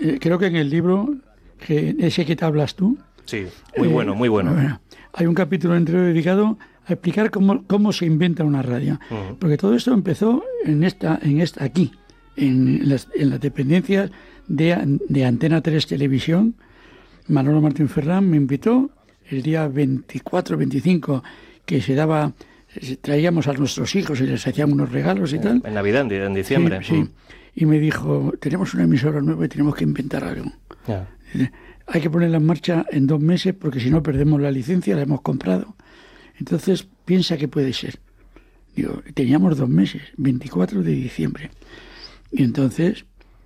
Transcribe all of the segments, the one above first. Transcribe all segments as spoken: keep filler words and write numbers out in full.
eh, creo que en el libro, que ese que te hablas tú... Sí, muy eh, bueno, muy bueno. bueno. Hay un capítulo entero dedicado a explicar cómo, cómo se inventa una radio. Uh-huh. Porque todo esto empezó en esta, en esta aquí, en las, en las dependencias de, de Antena tres Televisión. Manolo Martín Ferrán me invitó el día veinticuatro, veinticinco, que se daba, traíamos a nuestros hijos y les hacíamos unos regalos y en, tal. En Navidad, en diciembre. Sí, sí. Y me dijo, tenemos una emisora nueva y tenemos que inventar algo. Yeah. Hay que ponerla en marcha en dos meses porque si no perdemos la licencia, la hemos comprado. Entonces, piensa que puede ser. Digo, teníamos dos meses, veinticuatro de diciembre. Y entonces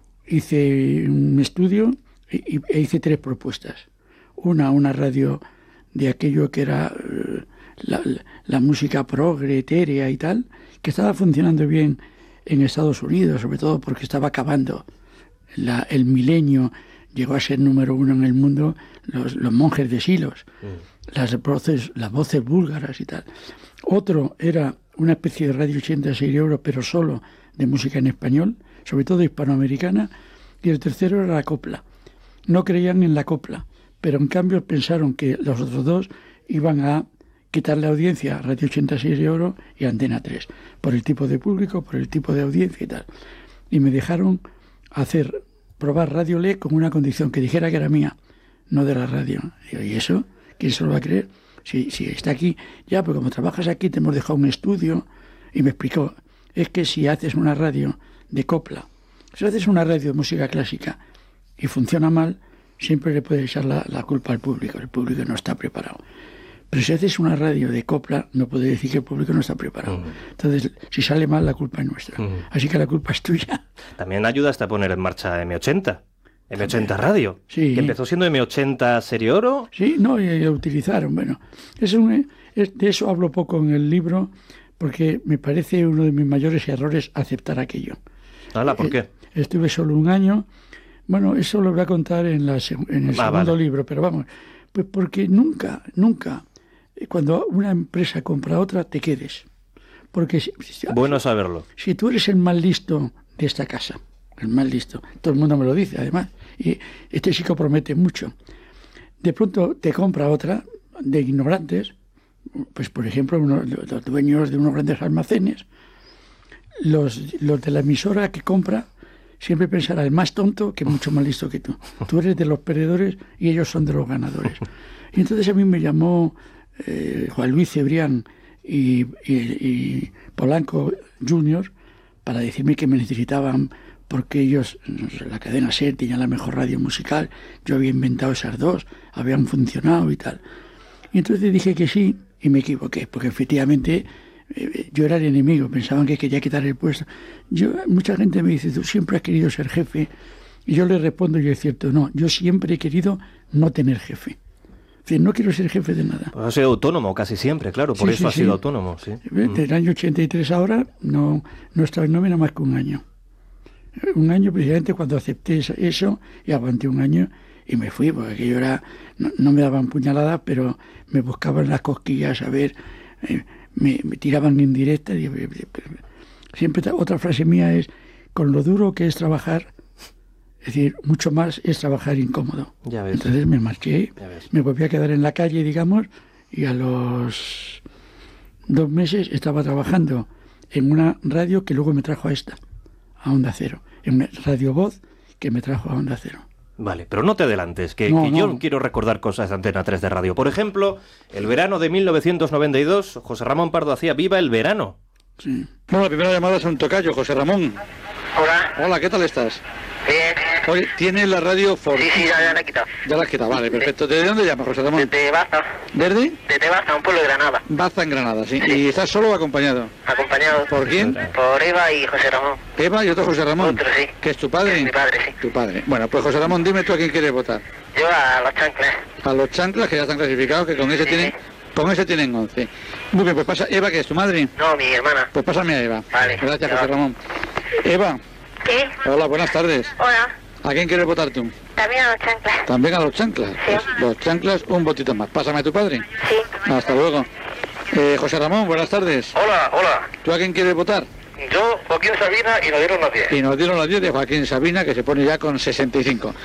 hice un estudio e, e hice tres propuestas. Una, una radio de aquello que era uh, la, la música progre, etérea y tal, que estaba funcionando bien en Estados Unidos, sobre todo porque estaba acabando la, el milenio. Llegó a ser número uno en el mundo los, los monjes de Silos, mm. las, voces, las voces búlgaras y tal. Otro era una especie de radio ochenta y seis euros, pero solo de música en español, sobre todo hispanoamericana. Y el tercero era la copla. No creían en la copla, pero en cambio pensaron que los otros dos iban a quitarle audiencia a Radio ochenta y seis euros y a Antena tres, por el tipo de público, por el tipo de audiencia y tal. Y me dejaron hacer... probar Radio Le con una condición, que dijera que era mía, no de la radio. Digo, ¿y eso? ¿Quién se lo va a creer? Si, si está aquí, ya, pues como trabajas aquí te hemos dejado un estudio. Y me explicó, es que si haces una radio de copla, si haces una radio de música clásica y funciona mal, siempre le puedes echar la, la culpa al público, el público no está preparado. Pero si haces una radio de copla, no puede decir que el público no está preparado. Uh-huh. Entonces, si sale mal, la culpa es nuestra. Uh-huh. Así que la culpa es tuya. También ayudaste a poner en marcha eme ochenta. eme ochenta Radio. Sí. Que empezó siendo eme ochenta Serie Oro. Sí, no, y, y lo utilizaron. Bueno, es un, es, de eso hablo poco en el libro, porque me parece uno de mis mayores errores aceptar aquello. ¿Hala? ¿Por qué? Eh, estuve solo un año. Bueno, eso lo voy a contar en, la, en el ah, segundo vale. libro, pero vamos, pues porque nunca, nunca... Cuando una empresa compra otra, te quedes. Porque si, bueno saberlo. Si tú eres el más listo de esta casa, el más listo, todo el mundo me lo dice además, y este chico promete mucho, de pronto te compra otra de ignorantes, pues por ejemplo uno, los dueños de unos grandes almacenes, los, los de la emisora que compra, siempre pensará el más tonto que mucho más listo que tú. Tú eres de los perdedores y ellos son de los ganadores. Y entonces a mí me llamó Eh, Juan Luis Cebrián y, y, y Polanco junior para decirme que me necesitaban porque ellos, la cadena SER, tenían la mejor radio musical, yo había inventado esas dos, habían funcionado y tal. Y entonces dije que sí y me equivoqué, porque efectivamente eh, yo era el enemigo, pensaban que quería quitar el puesto. Yo, mucha gente me dice, tú siempre has querido ser jefe, y yo le respondo, yo es cierto, no, yo siempre he querido no tener jefe. No quiero ser jefe de nada. Pues ha sido autónomo casi siempre, claro, por sí, eso sí, ha sido sí. autónomo. Sí. Desde el año ochenta y tres ahora no, no estaba en nómina más que un año. Un año precisamente cuando acepté eso y aguanté un año y me fui, porque aquello era, no, no me daban puñaladas, pero me buscaban las cosquillas, a ver, eh, me, me tiraban en directa. Y, siempre otra frase mía es, con lo duro que es trabajar, es decir, mucho más es trabajar incómodo. Ya ves. Entonces me marché, me volví a quedar en la calle, digamos, y a los dos meses estaba trabajando en una radio que luego me trajo a esta, a Onda Cero, en una Radio Voz que me trajo a Onda Cero. Vale, pero no te adelantes, que, no, que no. yo quiero recordar cosas de Antena tres de Radio. Por ejemplo, el verano de mil novecientos noventa y dos, José Ramón Pardo hacía Viva el Verano. Sí. Bueno, la primera llamada es a un tocayo, José Ramón. Hola. Hola, ¿qué tal estás? Bien. Oye, ¿tienes la radio for... Sí, sí, ya, ya la he quitado. Ya la has quitado, vale, perfecto. ¿Desde dónde llamas, José Ramón? Desde Baza. ¿Desde? Desde Baza, un pueblo de Granada. Baza, en Granada, sí. sí. ¿Y estás solo o acompañado? Acompañado. ¿Por quién? Por Eva y José Ramón. ¿Eva y otro José Ramón? Otro, sí. ¿Que es tu padre? Es mi padre, sí. Tu padre. Bueno, pues José Ramón, dime tú a quién quieres votar. Yo a los chanclas. A los chanclas, que ya están clasificados, que con ese sí, tienen... Sí. Con ese tienen once. Muy bien, pues pasa... ¿Eva, que es tu madre? No, mi hermana. Pues pásame a Eva. Vale. Gracias, José Ramón. Eva. ¿Sí? Hola, buenas tardes. Hola. ¿A quién quieres votar tú? También a los chanclas. ¿También a los chanclas? Sí. Pues los chanclas, un votito más. Pásame a tu padre. Sí. Hasta luego. Eh, José Ramón, buenas tardes. Hola, hola. ¿Tú a quién quieres votar? Yo, Joaquín Sabina, y nos dieron las diez. Y nos dieron las diez de Joaquín Sabina, que se pone ya con sesenta y cinco.